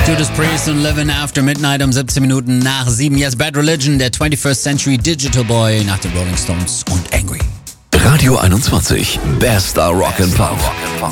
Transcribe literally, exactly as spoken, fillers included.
Judas Priest und Living After Midnight um siebzehn Minuten nach sieben. Yes, Bad Religion, der twenty-first Century Digital Boy nach den Rolling Stones und Angry. Radio einundzwanzig, bester Rock and Pop.